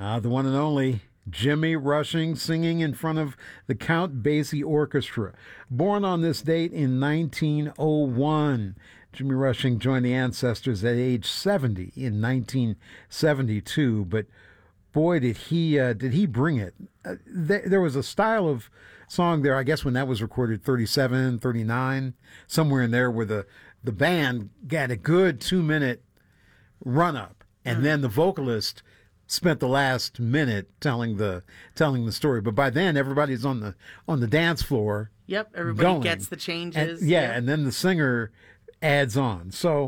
The one and only Jimmy Rushing singing in front of the Count Basie Orchestra. Born on this date in 1901, Jimmy Rushing joined the Ancestors at age 70 in 1972. But boy, did he bring it. There was a style of song there, I guess, when that was recorded, 37, 39, somewhere in there, where the band got a good 2-minute run-up, and then the vocalist spent the last minute telling the story. But by then, everybody's on the dance floor. Yep, everybody going. gets the changes. And then the singer adds on. So,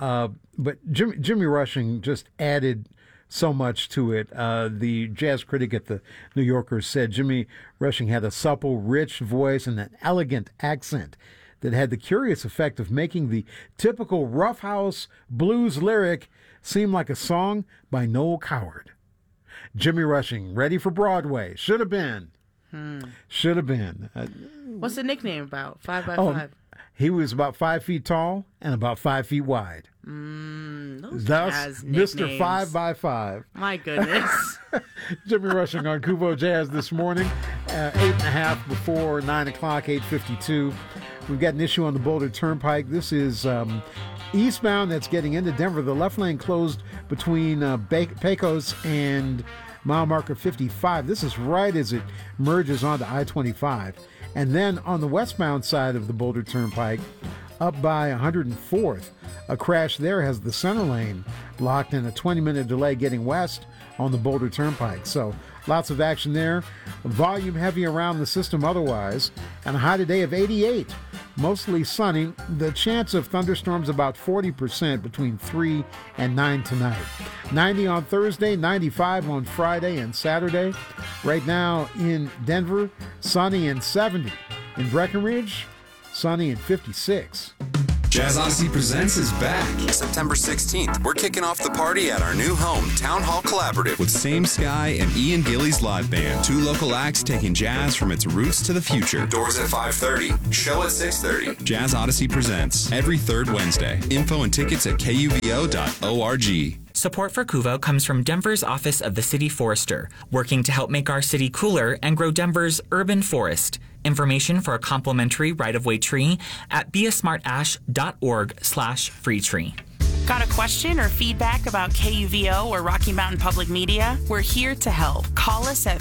but Jimmy Rushing just added so much to it. The jazz critic at the New Yorker said Jimmy Rushing had a supple, rich voice and an elegant accent that had the curious effect of making the typical roughhouse blues lyric seem like a song by Noel Coward. Jimmy Rushing, ready for Broadway. Should have been. Should have been. What's the nickname about? 5 by 5. He was about 5 feet tall and about 5 feet wide. Those Thus, jazz Mr. nicknames. 5 by 5. My goodness. Jimmy Rushing on Kuvo Jazz this morning, 8:30 before 9 o'clock, 8:52. We've got an issue on the Boulder Turnpike. This is eastbound that's getting into Denver. The left lane closed between Pecos and mile marker 55. This is right as it merges onto I-25. And then on the westbound side of the Boulder Turnpike, up by 104th, a crash there has the center lane blocked and a 20-minute delay getting west on the Boulder Turnpike. So lots of action there. Volume heavy around the system otherwise. And a high today of 88. Mostly sunny. The chance of thunderstorms about 40% between 3 and 9 tonight. 90 on Thursday, 95 on Friday and Saturday. Right now in Denver, sunny and 70. In Breckenridge, sunny and 56. Jazz Odyssey Presents is back. September 16th, we're kicking off the party at our new home, Town Hall Collaborative, with Same Sky and Ian Gillies Live Band. 2 local acts taking jazz from its roots to the future. Doors at 5:30, show at 6:30. Jazz Odyssey Presents, every third Wednesday. Info and tickets at kuvo.org. Support for Kuvo comes from Denver's Office of the City Forester, working to help make our city cooler and grow Denver's urban forest. Information for a complimentary right-of-way tree at beasmartash.org/free tree. Got a question or feedback about KUVO or Rocky Mountain Public Media? We're here to help. Call us at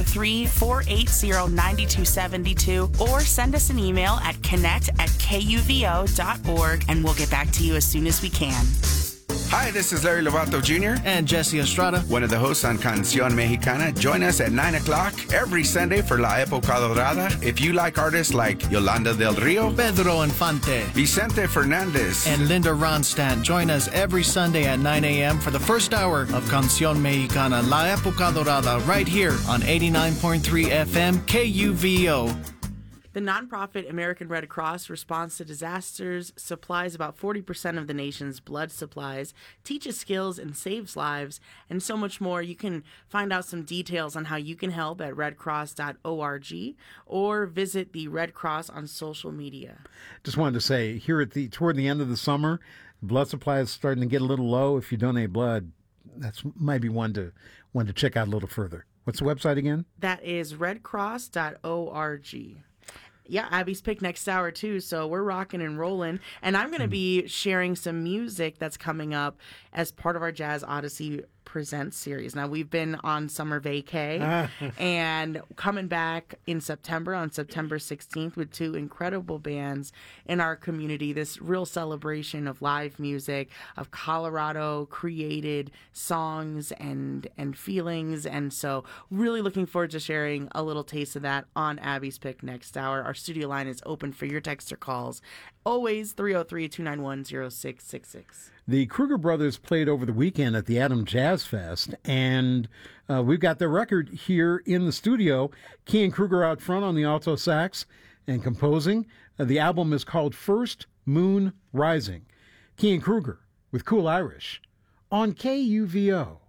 303-480-9272 or send us an email at connect@kuvo.org and we'll get back to you as soon as we can. Hi, this is Larry Lovato Jr. and Jesse Estrada, one of the hosts on Canción Mexicana. Join us at 9 o'clock every Sunday for La Época Dorada. If you like artists like Yolanda del Rio, Pedro Infante, Vicente Fernandez, and Linda Ronstadt, join us every Sunday at 9 a.m. for the first hour of Canción Mexicana, La Época Dorada, right here on 89.3 FM KUVO. The nonprofit American Red Cross responds to disasters, supplies about 40% of the nation's blood supplies, teaches skills and saves lives, and so much more. You can find out some details on how you can help at redcross.org or visit the Red Cross on social media. Just wanted to say, here toward the end of the summer, blood supply is starting to get a little low. If you donate blood, that's might be one to check out a little further. What's the website again? That is redcross.org. Yeah, Abby's pick next hour, too, so we're rocking and rolling. And I'm going to be sharing some music that's coming up as part of our Jazz Odyssey Presents series. Now, we've been on summer vacay and coming back in September, on September 16th, with 2 incredible bands in our community. This real celebration of live music, of Colorado-created songs and feelings. And so really looking forward to sharing a little taste of that on Abby's Pick next hour. Our studio line is open for your text or calls. Always 303-291-0666. The Kruger Brothers played over the weekend at the Adam Jazz Fest, and we've got their record here in the studio. Kean Kruger out front on the alto sax and composing. The album is called First Moon Rising. Kean Kruger with Cool Irish on KUVO.